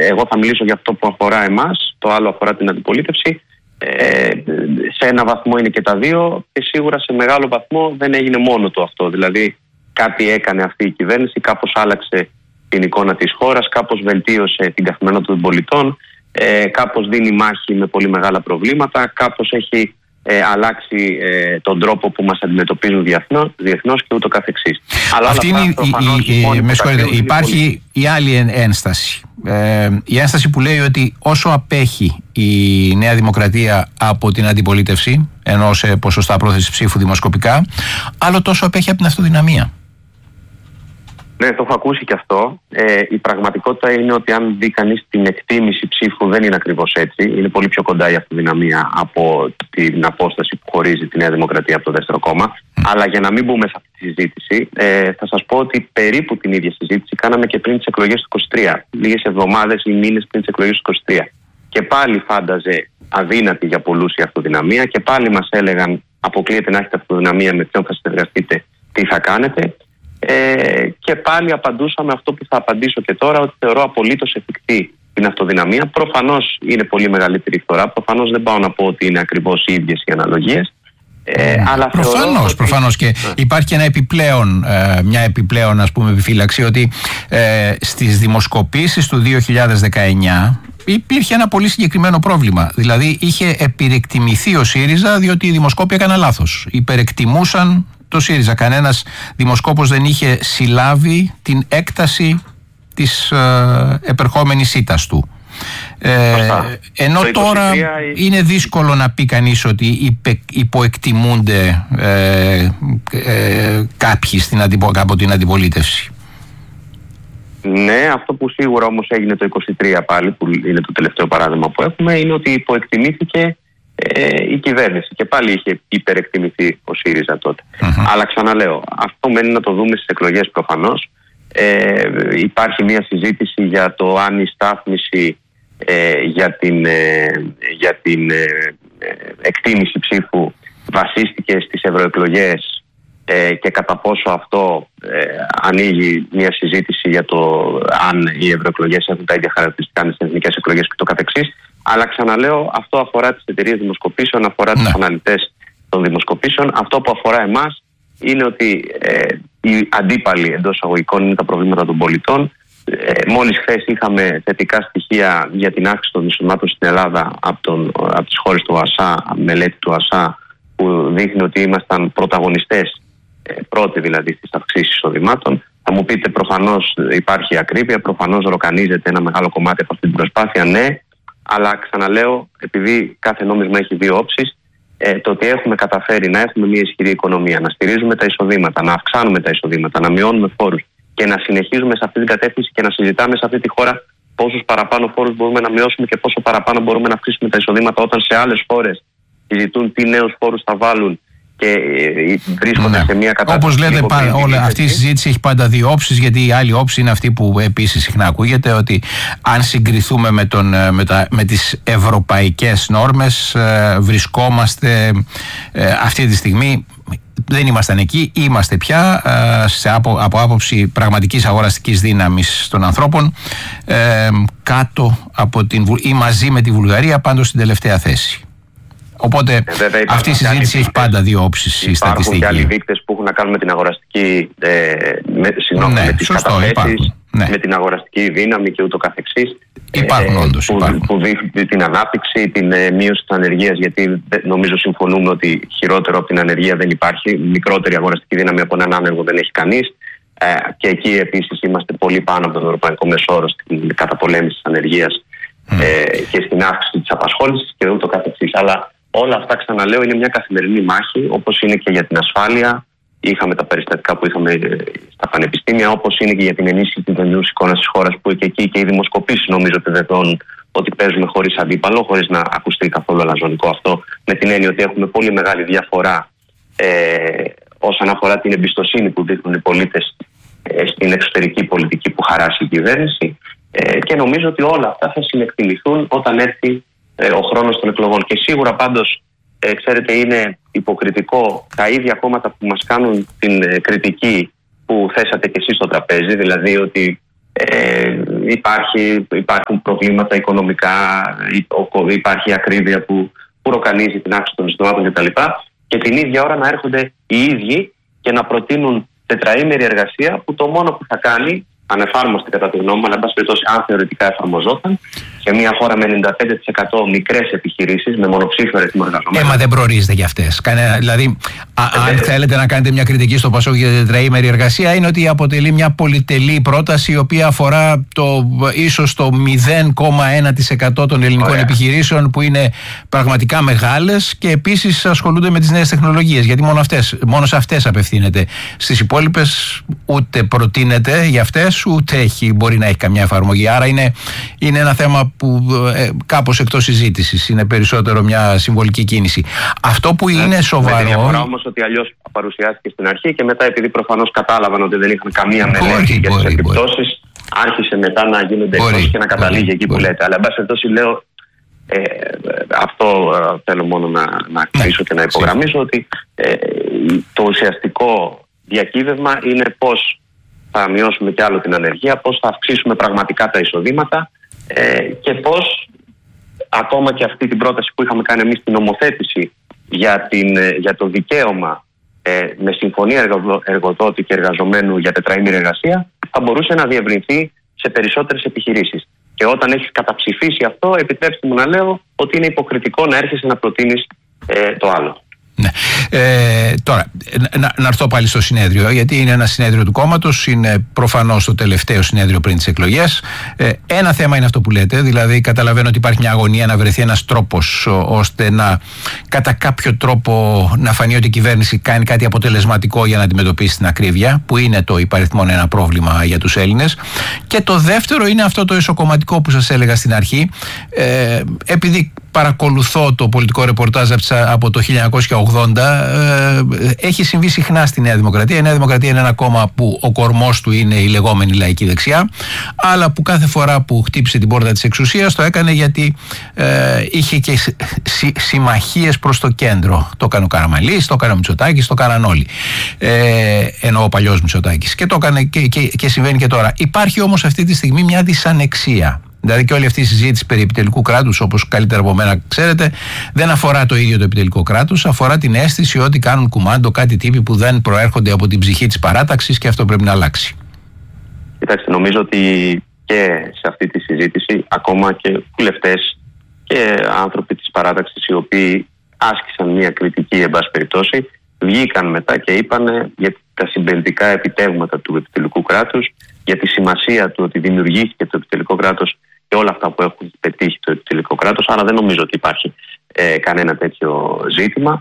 εγώ θα μιλήσω για αυτό που αφορά εμάς, το άλλο αφορά την αντιπολίτευση. Σε ένα βαθμό είναι και τα δύο και σίγουρα σε μεγάλο βαθμό δεν έγινε μόνο το αυτό. Δηλαδή κάτι έκανε αυτή η κυβέρνηση, κάπως άλλαξε την εικόνα της χώρας, κάπως βελτίωσε την καθημερινότητα των πολιτών, κάπως δίνει μάχη με πολύ μεγάλα προβλήματα, κάπως έχει αλλάξει τον τρόπο που μας αντιμετωπίζουν διεθνώς και ούτω καθεξής. Αλλά αυτή είναι υπάρχει η άλλη ένσταση. Η ένσταση που λέει ότι όσο απέχει η Νέα Δημοκρατία από την αντιπολίτευση, ενώ σε ποσοστά πρόθεση ψήφου δημοσκοπικά, άλλο τόσο απέχει από την αυτοδυναμία. Ναι, το έχω ακούσει και αυτό. Η πραγματικότητα είναι ότι αν δει κανείς την εκτίμηση ψήφου δεν είναι ακριβώς έτσι. Είναι πολύ πιο κοντά η αυτοδυναμία από την απόσταση που χωρίζει τη Νέα Δημοκρατία από το δεύτερο κόμμα. Αλλά για να μην μπούμε σε αυτή τη συζήτηση, θα σας πω ότι περίπου την ίδια συζήτηση κάναμε και πριν τις εκλογές του 23. Λίγες εβδομάδες ή μήνες πριν τις εκλογές του 23. Και πάλι φάνταζε αδύνατη για πολλούς η αυτοδυναμία και πάλι μας έλεγαν αποκλείεται να έχετε αυτοδυναμία, με ποιον θα συνεργαστείτε, τι θα κάνετε. Και πάλι απαντούσαμε αυτό που θα απαντήσω και τώρα, ότι θεωρώ απολύτως εφικτή την αυτοδυναμία. Προφανώς είναι πολύ μεγαλύτερη η φθορά. Προφανώς δεν πάω να πω ότι είναι ακριβώς οι ίδιες οι αναλογίες. Αλλά προφανώς και υπάρχει και μια επιπλέον ας πούμε επιφύλαξη ότι στις δημοσκοπήσεις του 2019 υπήρχε ένα πολύ συγκεκριμένο πρόβλημα. Δηλαδή είχε επιρεκτιμηθεί ο ΣΥΡΙΖΑ διότι οι δημοσκόποι έκαναν λάθος. Υπερεκτιμούσαν το ΣΥΡΙΖΑ. Κανένας δημοσκόπος δεν είχε συλλάβει την έκταση της επερχόμενης ήττας του. Ενώ τώρα είναι δύσκολο να πει κανείς ότι υποεκτιμούνται κάποιοι από την αντιπολίτευση. Ναι, αυτό που σίγουρα όμως έγινε το 23 πάλι, που είναι το τελευταίο παράδειγμα που έχουμε, είναι ότι υποεκτιμήθηκε η κυβέρνηση και πάλι είχε υπερεκτιμηθεί ο ΣΥΡΙΖΑ τότε. Αλλά ξαναλέω, αυτό μένει να το δούμε στις εκλογές προφανώς. Υπάρχει μια συζήτηση για το αν η στάθμιση για την εκτίμηση ψήφου βασίστηκε στις ευρωεκλογές και κατά πόσο αυτό ανοίγει μια συζήτηση για το αν οι ευρωεκλογές έχουν τα ίδια χαρακτηριστικά με τις εθνικές εκλογές και το καθεξής. Αλλά ξαναλέω, αυτό αφορά τις εταιρείες δημοσκοπήσεων, αφορά τους αναλυτές των δημοσκοπήσεων. Αυτό που αφορά εμάς είναι ότι οι αντίπαλοι εντός εισαγωγικών είναι τα προβλήματα των πολιτών. Μόλις χθες είχαμε θετικά στοιχεία για την αύξηση των εισοδημάτων στην Ελλάδα από τις χώρες του ΟΑΣΑ, μελέτη του ΟΑΣΑ, που δείχνει ότι ήμασταν πρωταγωνιστές, πρώτοι δηλαδή στις αυξήσεις εισοδημάτων. Θα μου πείτε, προφανώς υπάρχει ακρίβεια, προφανώς ροκανίζεται ένα μεγάλο κομμάτι από αυτή την προσπάθεια, ναι, αλλά ξαναλέω, επειδή κάθε νόμισμα έχει δύο όψεις, το ότι έχουμε καταφέρει να έχουμε μια ισχυρή οικονομία, να στηρίζουμε τα εισοδήματα, να αυξάνουμε τα εισοδήματα, να μειώνουμε φόρους και να συνεχίζουμε σε αυτή την κατεύθυνση και να συζητάμε σε αυτή τη χώρα πόσους παραπάνω φόρους μπορούμε να μειώσουμε και πόσο παραπάνω μπορούμε να αυξήσουμε τα εισοδήματα, όταν σε άλλες χώρες συζητούν τι νέους φόρους θα βάλουν και βρίσκονται σε μια κατάσταση. Όπως λέτε, αυτή η συζήτηση έχει πάντα δύο όψεις, γιατί η άλλη όψη είναι αυτή που επίσης συχνά ακούγεται, ότι αν συγκριθούμε με τις ευρωπαϊκές νόρμες, βρισκόμαστε αυτή τη στιγμή, δεν ήμασταν εκεί, είμαστε πια από άποψη πραγματικής αγοραστικής δύναμης των ανθρώπων κάτω από ή μαζί με τη Βουλγαρία, πάντως στην τελευταία θέση. Οπότε αυτή η συζήτηση έχει πάντα δύο όψεις. Υπάρχουν και άλλοι δείκτες που έχουν να κάνουν με την αγοραστική με τις καταθέσεις, με την αγοραστική δύναμη και ούτω καθεξής. Υπάρχουν όντως. Που δείχνουν την ανάπτυξη, την μείωση της ανεργίας, γιατί νομίζω συμφωνούμε ότι χειρότερο από την ανεργία δεν υπάρχει. Μικρότερη αγοραστική δύναμη από έναν άνεργο δεν έχει κανείς. Και εκεί επίσης είμαστε πολύ πάνω από τον ευρωπαϊκό μέσο όρο στην καταπολέμηση της ανεργίας και στην αύξηση της απασχόλησης και ούτω καθεξής. Αλλά όλα αυτά, ξαναλέω, είναι μια καθημερινή μάχη, όπως είναι και για την ασφάλεια. Είχαμε τα περιστατικά που είχαμε στα πανεπιστήμια, όπως είναι και για την ενίσχυση της δημιουργικής εικόνας της χώρας, που και εκεί και οι δημοσκοπήσεις νομίζω επιβεβαιώνουν ότι παίζουμε χωρίς αντίπαλο, χωρίς να ακουστεί καθόλου αλαζονικό αυτό, με την έννοια ότι έχουμε πολύ μεγάλη διαφορά όσον αφορά την εμπιστοσύνη που δείχνουν οι πολίτες στην εξωτερική πολιτική που χαράσει η κυβέρνηση. Και νομίζω ότι όλα αυτά θα συνεκτιμηθούν όταν έρθει ο χρόνος των εκλογών. Και σίγουρα πάντως, ξέρετε, είναι υποκριτικό τα ίδια κόμματα που μας κάνουν την κριτική που θέσατε και εσείς στο τραπέζι, δηλαδή ότι υπάρχουν προβλήματα οικονομικά, υπάρχει ακρίβεια που ροκανίζει την αύξηση των εισοδημάτων κτλ. Και την ίδια ώρα να έρχονται οι ίδιοι και να προτείνουν τετραήμερη εργασία, που το μόνο που θα κάνει, ανεφάρμοστη κατά τη γνώμη μου, αλλά εν πάση περιπτώσει αν θεωρητικά εφαρμοζόταν, σε μια χώρα με 95% μικρές επιχειρήσεις, με μονοψήφιο αριθμό εργαζομένων. Μα δεν προορίζεται για αυτές. Δηλαδή, αν θέλετε να κάνετε μια κριτική στο Πασόκ για την τετραήμερη εργασία, είναι ότι αποτελεί μια πολυτελή πρόταση, η οποία αφορά ίσως το 0,1% των ελληνικών επιχειρήσεων, που είναι πραγματικά μεγάλες και επίσης ασχολούνται με τις νέες τεχνολογίες. Γιατί μόνο σε αυτές απευθύνεται. Στις υπόλοιπες ούτε προτείνεται για αυτές, ούτε μπορεί να έχει καμιά εφαρμογή. Άρα είναι ένα θέμα που κάπως εκτός συζήτησης. Είναι περισσότερο μια συμβολική κίνηση. Αυτό που είναι σοβαρό. Με τη διαφορά όμως ότι αλλιώς παρουσιάστηκε στην αρχή και μετά, επειδή προφανώς κατάλαβαν ότι δεν είχαν καμία μελέτη για τις επιπτώσεις, άρχισε μετά να γίνονται εκτός και να καταλήγει εκεί που λέτε. Αλλά εν πάση περιπτώσει λέω, αυτό θέλω μόνο να κλείσω και να υπογραμμίσω, ότι το ουσιαστικό διακύβευμα είναι πώς θα μειώσουμε κι άλλο την ανεργία, πώς θα αυξήσουμε πραγματικά τα εισοδήματα και πώς ακόμα και αυτή την πρόταση που είχαμε κάνει εμείς, την νομοθέτηση για το δικαίωμα με συμφωνία εργοδότη και εργαζομένου για τετραήμερη εργασία, θα μπορούσε να διευρυνθεί σε περισσότερες επιχειρήσεις. Και όταν έχεις καταψηφίσει αυτό, επιτρέψτε μου να λέω ότι είναι υποκριτικό να έρχεσαι να προτείνεις το άλλο. Ναι. Τώρα, να έρθω πάλι στο συνέδριο, γιατί είναι ένα συνέδριο του κόμματος, είναι προφανώς το τελευταίο συνέδριο πριν τις εκλογές. Ένα θέμα είναι αυτό που λέτε, δηλαδή καταλαβαίνω ότι υπάρχει μια αγωνία να βρεθεί ένας τρόπος ώστε να, κατά κάποιο τρόπο, να φανεί ότι η κυβέρνηση κάνει κάτι αποτελεσματικό για να αντιμετωπίσει την ακρίβεια, που είναι το υπαριθμόν ένα πρόβλημα για τους Έλληνες. Και το δεύτερο είναι αυτό το εσωκομματικό που σας έλεγα στην αρχή. Επειδή παρακολουθώ το πολιτικό ρεπορτάζ από το 1980, έχει συμβεί συχνά στη Νέα Δημοκρατία. Η Νέα Δημοκρατία είναι ένα κόμμα που ο κορμός του είναι η λεγόμενη λαϊκή δεξιά, αλλά που κάθε φορά που χτύπησε την πόρτα της εξουσίας το έκανε γιατί είχε και συμμαχίες προς το κέντρο. Το έκανε ο Καραμανλής, το έκανε ο Μητσοτάκης, το έκαναν όλοι. Εννοώ ο παλιός Μητσοτάκης. Και το έκανε και συμβαίνει και τώρα. Υπάρχει όμως αυτή τη στιγμή μια δυσανεξία. Δηλαδή και όλη αυτή η συζήτηση περί επιτελικού κράτους, όπως καλύτερα από μένα ξέρετε, δεν αφορά το ίδιο το επιτελικό κράτος, αφορά την αίσθηση ότι κάνουν κουμάντο κάτι τύποι που δεν προέρχονται από την ψυχή της παράταξης, και αυτό πρέπει να αλλάξει. Κοιτάξτε, νομίζω ότι και σε αυτή τη συζήτηση ακόμα και βουλευτές και άνθρωποι της παράταξης, οι οποίοι άσκησαν μια κριτική, εν πάση περιπτώσει, βγήκαν μετά και είπαν για τα συμπεριληπτικά επιτεύγματα του επιτελικού κράτους, για τη σημασία του ότι δημιουργήθηκε το επιτελικό κράτος και όλα αυτά που έχουν πετύχει το επιτελικό κράτος. Άρα δεν νομίζω ότι υπάρχει κανένα τέτοιο ζήτημα.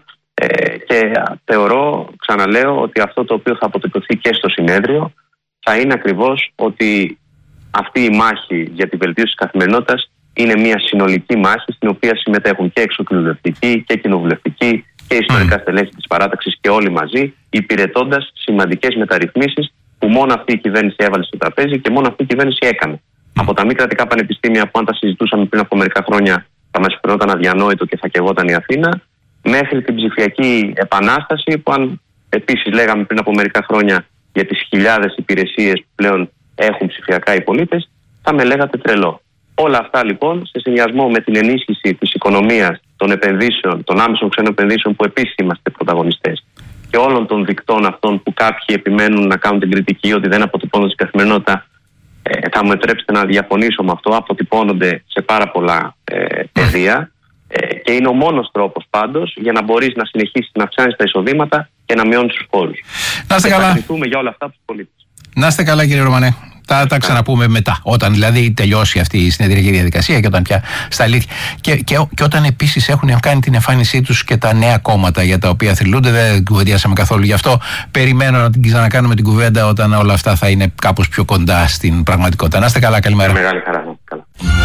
Και θεωρώ, ξαναλέω, ότι αυτό το οποίο θα αποτυπωθεί και στο συνέδριο θα είναι ακριβώς ότι αυτή η μάχη για τη βελτίωση της καθημερινότητας είναι μια συνολική μάχη, στην οποία συμμετέχουν και εξοκοινοβουλευτικοί και κοινοβουλευτικοί και ιστορικά στελέχη της παράταξης και όλοι μαζί, υπηρετώντας σημαντικές μεταρρυθμίσεις που μόνο αυτή η κυβέρνηση έβαλε στο τραπέζι και μόνο αυτή η κυβέρνηση έκανε. Από τα μη κρατικά πανεπιστήμια που, αν τα συζητούσαμε πριν από μερικά χρόνια, θα μας φαινόταν αδιανόητο και θα καιγόταν η Αθήνα, μέχρι την ψηφιακή επανάσταση, που αν επίσης λέγαμε πριν από μερικά χρόνια για τις χιλιάδες υπηρεσίες που πλέον έχουν ψηφιακά οι πολίτες, θα με λέγατε τρελό. Όλα αυτά λοιπόν, σε συνδυασμό με την ενίσχυση της οικονομίας, των επενδύσεων, των άμεσων ξένων επενδύσεων, που επίσης είμαστε πρωταγωνιστές, και όλων των δικτών αυτών που κάποιοι επιμένουν να κάνουν την κριτική ότι δεν αποτυπώνονται στην καθημερινότητα, θα μου επιτρέψετε να διαφωνήσω με αυτό. Αποτυπώνονται σε πάρα πολλά πεδία και είναι ο μόνος τρόπος πάντως για να μπορείς να συνεχίσεις να αυξάνεις τα εισοδήματα και να μειώνεις τους φόρους. Να είστε καλά. Θα κρατηθούμε για όλα αυτά τους πολίτες. Να είστε καλά, κύριε Ρωμανέ. Τα ξαναπούμε μετά, όταν δηλαδή τελειώσει αυτή η συνεδριακή διαδικασία και όταν πια στα αλήθεια. Και όταν επίσης έχουν κάνει την εμφάνισή τους και τα νέα κόμματα για τα οποία θρυλούνται, δεν κουβεντιάσαμε καθόλου γι' αυτό. Περιμένω να την ξανακάνουμε την κουβέντα όταν όλα αυτά θα είναι κάπως πιο κοντά στην πραγματικότητα. Να είστε καλά, καλημέρα. Μεγάλη χαρά.